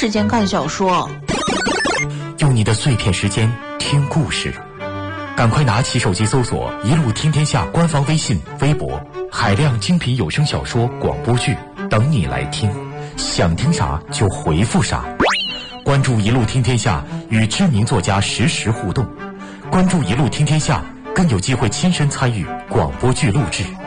时间看小说， 用你的碎片时间听故事。赶快拿起手机搜索“一路听天下”官方微信、微博，海量精品有声小说、广播剧等你来听。想听啥就回复啥。关注“一路听天下”，与知名作家实时互动。关注“一路听天下”，更有机会亲身参与广播剧录制。